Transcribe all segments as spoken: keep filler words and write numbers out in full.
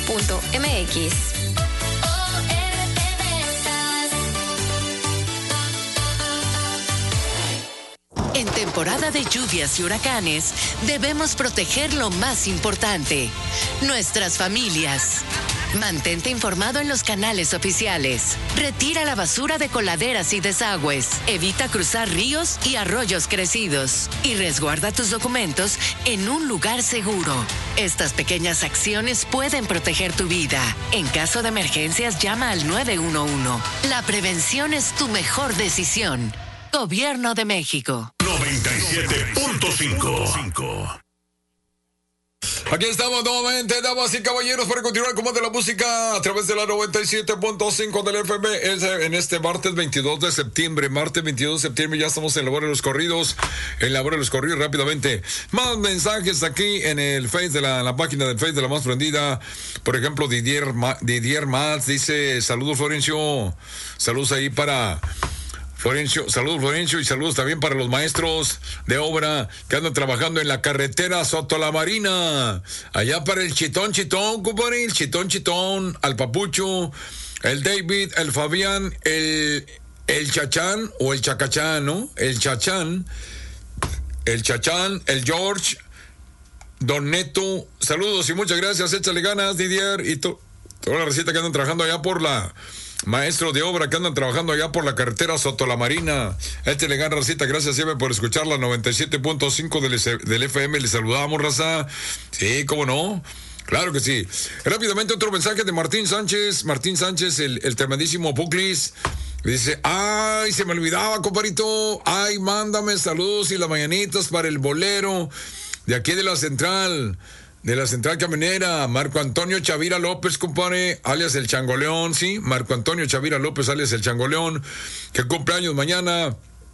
punto m x. En temporada de lluvias y huracanes, debemos proteger lo más importante, nuestras familias. Mantente informado en los canales oficiales. Retira la basura de coladeras y desagües. Evita cruzar ríos y arroyos crecidos. Y resguarda tus documentos en un lugar seguro. Estas pequeñas acciones pueden proteger tu vida. En caso de emergencias, llama al nueve uno uno. La prevención es tu mejor decisión. Gobierno de México. noventa y siete punto cinco. Aquí estamos nuevamente, damas y caballeros, para continuar con más de la música a través de la noventa y siete punto cinco del F M. En este martes veintidós de septiembre, martes veintidós de septiembre, ya estamos en la hora de los corridos, en la hora de los corridos rápidamente. Más mensajes aquí en el Face de la, la página del Face de la más prendida. Por ejemplo, Didier, Didier Mats dice: saludos, Florencio, saludos ahí para Florencio, saludos Florencio, y saludos también para los maestros de obra que andan trabajando en la carretera Soto La Marina, allá para el Chitón Chitón, compadre, el Chitón Chitón, al Papucho, el David, el Fabián, el, el Chachán o el Chacachán, ¿no? El Chachán, el Chachán, el George, Don Neto, saludos y muchas gracias, échale ganas, Didier, y to, toda la receta que andan trabajando allá por la... Maestros de obra que andan trabajando allá por la carretera Soto La Marina. Este le gana, Racita. Gracias siempre por escuchar la noventa y siete punto cinco del, del F M. Les saludamos, raza. Sí, cómo no. Claro que sí. Rápidamente otro mensaje de Martín Sánchez. Martín Sánchez, el, el tremendísimo Puclis. Dice: ay, se me olvidaba, comparito. Ay, mándame saludos y las mañanitas para el bolero de aquí de la central. De la central camionera, Marco Antonio Chavira López, compadre, alias el Changoleón, ¿sí? Marco Antonio Chavira López, alias el Changoleón, que cumpleaños mañana.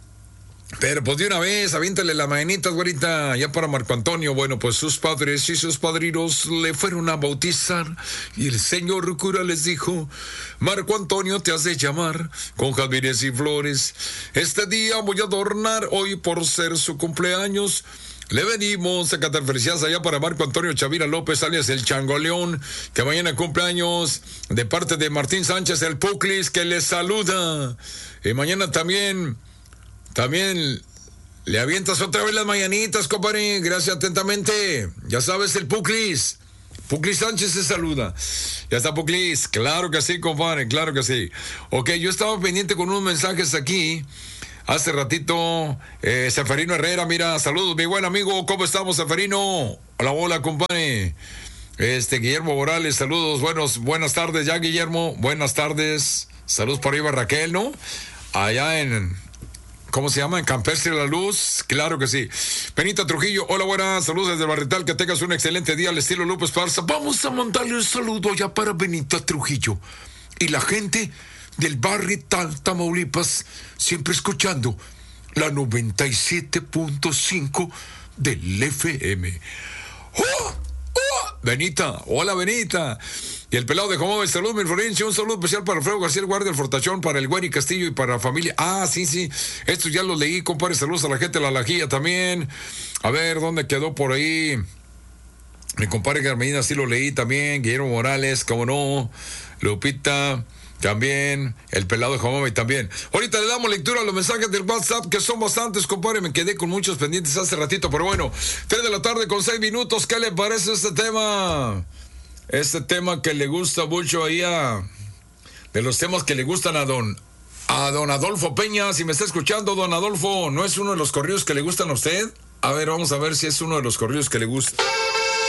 Pero pues de una vez, aviéntale las mañanitas, güerita, ya para Marco Antonio. Bueno, pues sus padres y sus padrinos le fueron a bautizar y el señor cura les dijo: Marco Antonio, te has de llamar con jazmines y flores. Este día voy a adornar hoy por ser su cumpleaños. Le venimos a cantar felicidades allá para Marco Antonio Chavira López, alias el Changoleón, que mañana cumpleaños, de parte de Martín Sánchez, el Puclis, que les saluda. Y mañana también, también le avientas otra vez las mañanitas, compadre. Gracias atentamente. Ya sabes, el Puclis. Puclis Sánchez se saluda. Ya está, Puclis. Claro que sí, compadre, claro que sí. Ok, yo estaba pendiente con unos mensajes aquí. Hace ratito, eh, Seferino Herrera, mira, saludos, mi buen amigo, ¿cómo estamos, Seferino? Hola, hola, compadre. Este, Guillermo Morales, saludos, buenos, buenas tardes, ya, Guillermo, buenas tardes. Saludos por ahí, Raquel, ¿no? Allá en, ¿cómo se llama? En Campestre de la Luz, claro que sí. Benita Trujillo, hola, buenas, saludos desde Barretal, que tengas un excelente día al estilo López Parza. Vamos a mandarle un saludo ya para Benita Trujillo. Y la gente del Barretal, Tamaulipas, siempre escuchando la noventa y siete punto cinco del F M. ¡Oh! ¡Oh! Benita, hola Benita. Y el pelado de Jomóvil, saludos, mi Florencio, un saludo especial para Alfredo García, el guardia del Fortachón, para el Güeri Castillo y para la familia. Ah, sí, sí, esto ya lo leí, compadre, saludos a la gente de La Lajía también. A ver, ¿dónde quedó por ahí? Mi compadre Carmelina, sí lo leí también. Guillermo Morales, cómo no. Lupita también, el pelado de Jamón también. Ahorita le damos lectura a los mensajes del WhatsApp, que son bastantes, compadre. Me quedé con muchos pendientes hace ratito, pero bueno, tres de la tarde con seis minutos. ¿Qué le parece este tema? Este tema que le gusta mucho ahí a... De los temas que le gustan a don... A don Adolfo Peña. Si me está escuchando, don Adolfo, ¿no es uno de los corridos que le gustan a usted? A ver, vamos a ver si es uno de los corridos que le gusta.